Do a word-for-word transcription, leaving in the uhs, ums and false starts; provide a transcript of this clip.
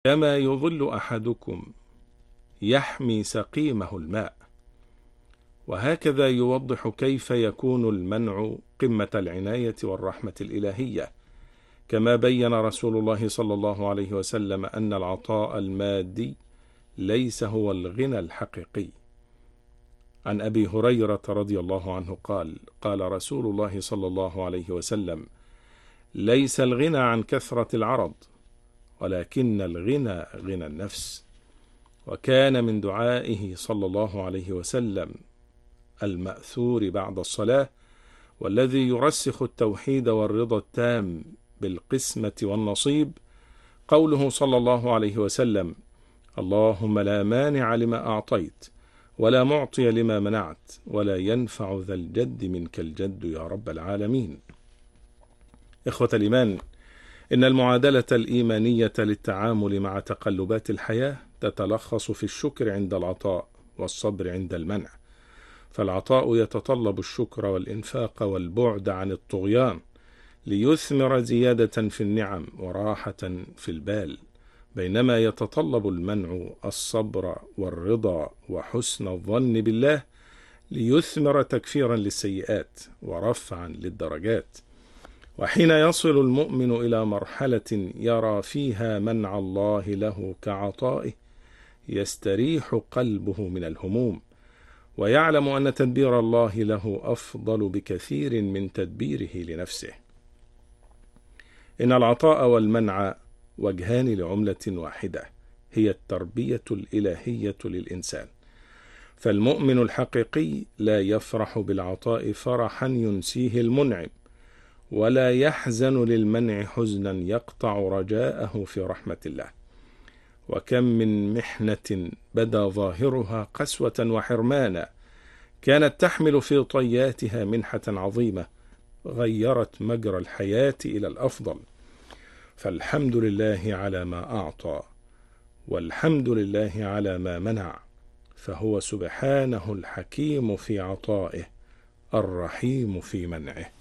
كما يظل أحدكم يحمي سقيمه الماء. وهكذا يوضح كيف يكون المنع قمة العناية والرحمة الإلهية، كما بين رسول الله صلى الله عليه وسلم أن العطاء المادي ليس هو الغنى الحقيقي. عن أبي هريرة رضي الله عنه قال: قال رسول الله صلى الله عليه وسلم: ليس الغنى عن كثرة العرض، ولكن الغنى غنى النفس. وكان من دعائه صلى الله عليه وسلم المأثور بعد الصلاة، والذي يرسخ التوحيد والرضا التام بالقسمة والنصيب، قوله صلى الله عليه وسلم: اللهم لا مانع لما أعطيت، ولا معطي لما منعت، ولا ينفع ذا الجد منك الجد يا رب العالمين. إخوة الإيمان، إن المعادلة الإيمانية للتعامل مع تقلبات الحياة تتلخص في الشكر عند العطاء والصبر عند المنع. فالعطاء يتطلب الشكر والإنفاق والبعد عن الطغيان ليثمر زيادة في النعم وراحة في البال، بينما يتطلب المنع الصبر والرضا وحسن الظن بالله ليثمر تكفيرا للسيئات ورفعا للدرجات. وحين يصل المؤمن إلى مرحلة يرى فيها منع الله له كعطائه يستريح قلبه من الهموم، ويعلم أن تدبير الله له أفضل بكثير من تدبيره لنفسه. إن العطاء والمنع وجهان لعملة واحدة، هي التربية الإلهية للإنسان. فالمؤمن الحقيقي لا يفرح بالعطاء فرحا ينسيه المنعم، ولا يحزن للمنع حزنا يقطع رجاءه في رحمة الله. وكم من محنة بدا ظاهرها قسوة وحرمانا كانت تحمل في طياتها منحة عظيمة غيرت مجرى الحياة إلى الأفضل. فالحمد لله على ما أعطى، والحمد لله على ما منع، فهو سبحانه الحكيم في عطائه، الرحيم في منعه.